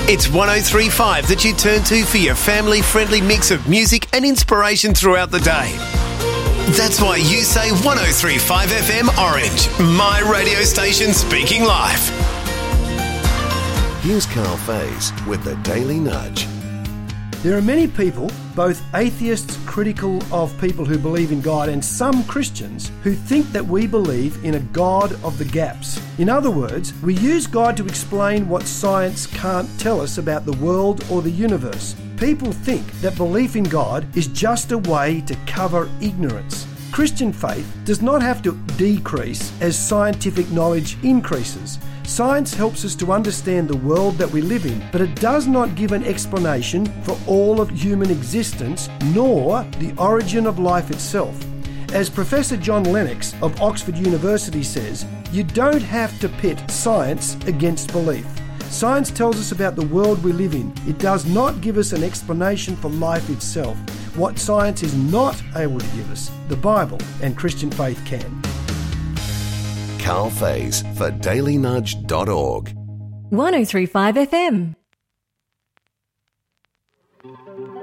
It's 103.5 that you turn to for your family-friendly mix of music and inspiration throughout the day. That's why you say 103.5 FM Orange, my radio station speaking live. Here's Carl Faze with the Daily Nudge. There are many people, both atheists critical of people who believe in God and some Christians who think that we believe in a God of the gaps. In other words, we use God to explain what science can't tell us about the world or the universe. People think that belief in God is just a way to cover ignorance. Christian faith does not have to decrease as scientific knowledge increases. Science helps us to understand the world that we live in, but it does not give an explanation for all of human existence, nor the origin of life itself. As Professor John Lennox of Oxford University says, you don't have to pit science against belief. Science tells us about the world we live in. It does not give us an explanation for life itself. What science is not able to give us, the Bible and Christian faith can. Carl Faze for dailynudge.org. 103.5 FM.